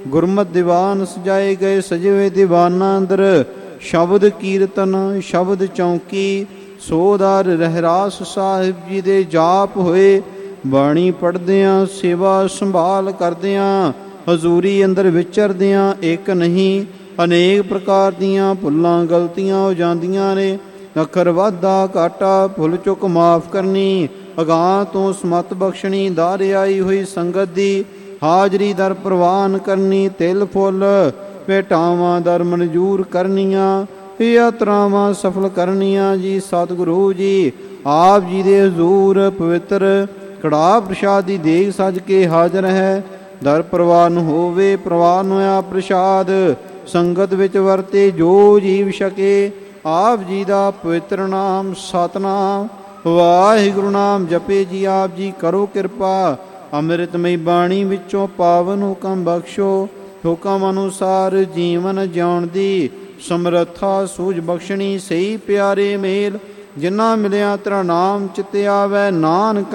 ਗੁਰਮਤਿ ਦੀਵਾਨ ਸਜਾਏ ਗਏ, ਸਜੇ ਹੋਏ ਦੀਵਾਨਾਂ ਅੰਦਰ ਸ਼ਬਦ ਕੀਰਤਨ, ਸ਼ਬਦ ਚੌਂਕੀ, ਸੋਧਾਰ ਰਹਿਰਾਸ ਸਾਹਿਬ ਜੀ ਦੇ ਜਾਪ ਹੋਏ। ਬਾਣੀ ਪੜ੍ਹਦਿਆਂ, ਸੇਵਾ ਸੰਭਾਲ ਕਰਦਿਆਂ, ਹਜ਼ੂਰੀ ਅੰਦਰ ਵਿਚਰਦਿਆਂ ਇੱਕ ਨਹੀਂ ਅਨੇਕ ਪ੍ਰਕਾਰ ਦੀਆਂ ਭੁੱਲਾਂ ਗਲਤੀਆਂ ਹੋ ਜਾਂਦੀਆਂ ਨੇ। ਅੱਖਰ ਵਾਧਾ ਘਾਟਾ, ਭੁੱਲ ਚੁੱਕ ਮਾਫ ਕਰਨੀ, ਅਗਾਂਹ ਤੋਂ ਸਮਤ ਬਖਸ਼ਣੀ, ਦਰ ਆਈ ਹੋਈ ਸੰਗਤ ਦੀ ਹਾਜ਼ਰੀ ਦਰ ਪ੍ਰਵਾਨ ਕਰਨੀ, ਤਿਲ ਫੁੱਲ ਭੇਟਾਵਾਂ ਦਰ ਮਨਜ਼ੂਰ ਕਰਨੀਆਂ, ਯਾਤਰਾਵਾਂ ਸਫਲ ਕਰਨੀਆਂ ਜੀ। ਸਤਿਗੁਰੂ ਜੀ ਆਪ ਜੀ ਦੇ ਹਜ਼ੂਰ ਪਵਿੱਤਰ ਕੜਾਹ ਪ੍ਰਸ਼ਾਦ ਦੀ ਦੇਗ ਸੱਜ ਕੇ ਹਾਜ਼ਰ ਹੈ। ਦਰ ਪ੍ਰਵਾਨ ਹੋਵੇ, ਪ੍ਰਵਾਨ ਹੋਇਆ ਪ੍ਰਸ਼ਾਦ ਸੰਗਤ ਵਿੱਚ ਵਰਤੇ ਜੋ ਜੀਵ ਛਕੇ। ਆਪ ਜੀ ਦਾ ਪਵਿੱਤਰ ਨਾਮ ਸਤਿਨਾਮ ਵਾਹਿਗੁਰੂ ਨਾਮ ਜਪੇ ਜੀ। ਆਪ ਜੀ ਕਰੋ ਕਿਰਪਾ, ਅੰਮ੍ਰਿਤਮਈ ਬਾਣੀ ਵਿੱਚੋਂ ਪਾਵਨ ਹੁਕਮ ਬਖਸ਼ੋ। ਹੁਕਮ ਅਨੁਸਾਰ ਜੀਵਨ ਜਿਉਣ ਦੀ ਸਮਰੱਥਾ ਸੂਝ ਬਖਸ਼ਣੀ। ਸਹੀ ਪਿਆਰੇ ਮੇਲ ਜਿਨ੍ਹਾਂ ਮਿਲਿਆ ਤੇਰਾ ਨਾਮ ਚਿੱਤੇ ਆਵੈ, ਨਾਨਕ